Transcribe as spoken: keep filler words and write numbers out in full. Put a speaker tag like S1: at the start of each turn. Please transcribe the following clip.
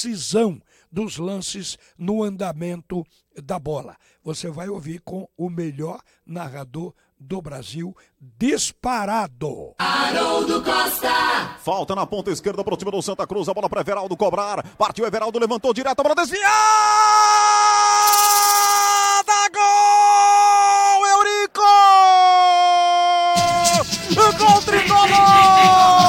S1: precisão dos lances no andamento da bola. Você vai ouvir com o melhor narrador do Brasil, disparado.
S2: Haroldo Costa.
S3: Falta na ponta esquerda para o time do Santa Cruz. A bola para Everaldo cobrar. Partiu Everaldo, levantou direto para desviar.